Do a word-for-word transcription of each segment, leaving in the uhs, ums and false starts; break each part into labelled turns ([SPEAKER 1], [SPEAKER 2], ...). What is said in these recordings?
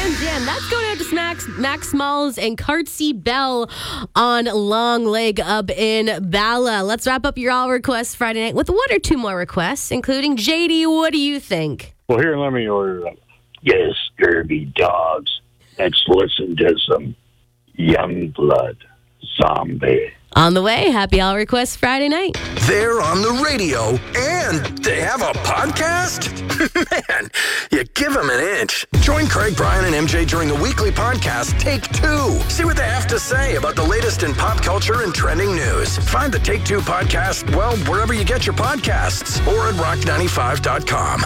[SPEAKER 1] Jam Jam. That's going out to Max, Max Smalls and Cartsy Bell on Long Leg up in Bala. Let's wrap up your all requests Friday night with one or two more requests, including J D. What do you think?
[SPEAKER 2] Well, here, let me order them. Yes, scurvy dogs. Let's listen to some Youngblood Zombie.
[SPEAKER 1] On the way, happy all requests Friday night.
[SPEAKER 3] They're on the radio, and they have a podcast? Man, you give them an inch. Join Craig, Brian, and M J during the weekly podcast, Take Two. See what they have to say about the latest in pop culture and trending news. Find the Take Two podcast, well, wherever you get your podcasts, or at rock ninety-five dot com.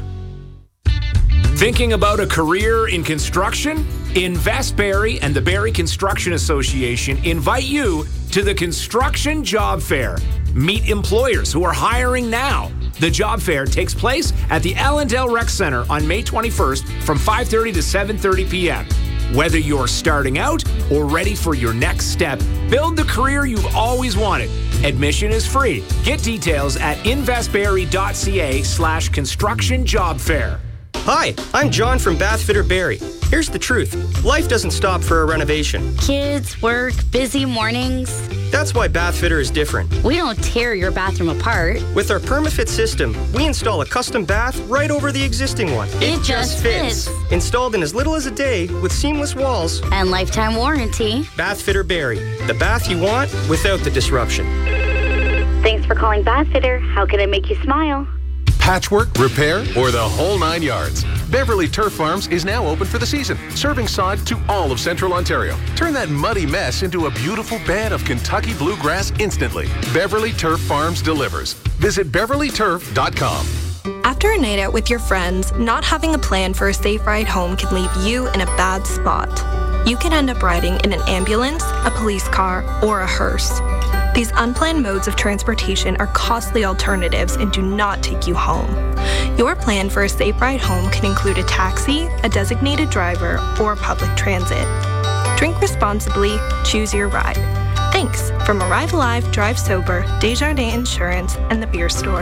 [SPEAKER 4] Thinking about a career in construction? Invest Barrie and the Barrie Construction Association invite you to the Construction Job Fair. Meet employers who are hiring now. The job fair takes place at the Allendale Rec Center on May twenty-first from five thirty to seven thirty p.m. Whether you're starting out or ready for your next step, build the career you've always wanted. Admission is free. Get details at investbarrie.ca slash construction job fair.
[SPEAKER 5] Hi, I'm John from Bathfitter Barrie. Here's the truth. Life doesn't stop for a renovation.
[SPEAKER 6] Kids, work, busy mornings.
[SPEAKER 5] That's why Bathfitter is different.
[SPEAKER 6] We don't tear your bathroom apart.
[SPEAKER 5] With our PermaFit system, we install a custom bath right over the existing one.
[SPEAKER 6] It, it just fits.
[SPEAKER 5] fits. Installed in as little as a day with seamless walls.
[SPEAKER 6] And lifetime warranty.
[SPEAKER 5] Bathfitter Barrie. The bath you want without the disruption.
[SPEAKER 6] Thanks for calling Bathfitter. How can I make you smile?
[SPEAKER 7] Patchwork, repair, or the whole nine yards. Beverly Turf Farms is now open for the season, serving sod to all of Central Ontario. Turn that muddy mess into a beautiful bed of Kentucky bluegrass instantly. Beverly Turf Farms delivers. Visit beverly turf dot com.
[SPEAKER 8] After a night out with your friends, not having a plan for a safe ride home can leave you in a bad spot. You can end up riding in an ambulance, a police car, or a hearse. These unplanned modes of transportation are costly alternatives and do not take you home. Your plan for a safe ride home can include a taxi, a designated driver, or public transit. Drink responsibly, choose your ride. Thanks from Arrive Alive, Drive Sober, Desjardins Insurance, and the Beer Store.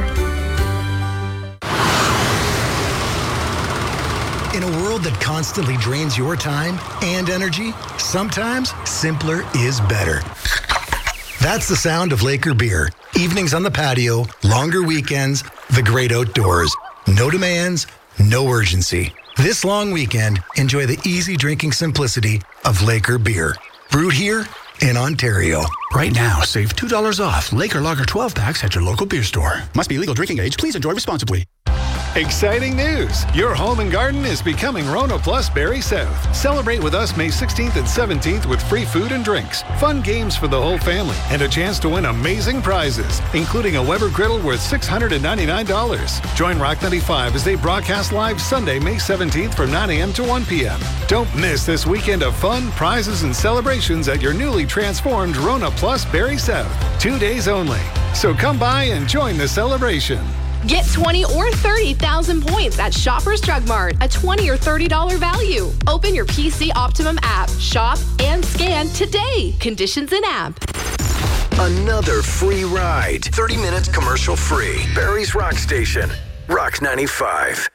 [SPEAKER 9] In a world that constantly drains your time and energy, sometimes simpler is better. That's the sound of Laker Beer. Evenings on the patio, longer weekends, the great outdoors. No demands, no urgency. This long weekend, enjoy the easy drinking simplicity of Laker Beer. Brewed here in Ontario.
[SPEAKER 10] Right now, save two dollars off Laker Lager twelve packs at your local beer store. Must be legal drinking age. Please enjoy responsibly.
[SPEAKER 11] Exciting news! Your home and garden is becoming Rona Plus Barrie South. Celebrate with us May sixteenth and seventeenth with free food and drinks, fun games for the whole family, and a chance to win amazing prizes, including a Weber griddle worth six hundred ninety-nine dollars. Join Rock ninety-five as they broadcast live Sunday, May seventeenth from nine a.m. to one p.m. Don't miss this weekend of fun, prizes, and celebrations at your newly transformed Rona Plus Barrie South. Two days only. So come by and join the celebration.
[SPEAKER 12] Get twenty or thirty thousand points at Shoppers Drug Mart, a twenty or thirty dollars value. Open your P C Optimum app, shop, and scan today. Conditions in app.
[SPEAKER 3] Another free ride. thirty minutes commercial free. Barrie's Rock Station. Rock ninety-five.